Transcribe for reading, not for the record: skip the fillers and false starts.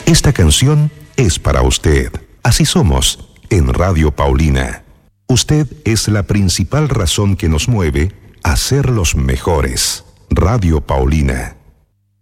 Esta canción es para usted. Así somos en Radio Paulina. Usted es la principal razón que nos mueve a ser los mejores. Radio Paulina.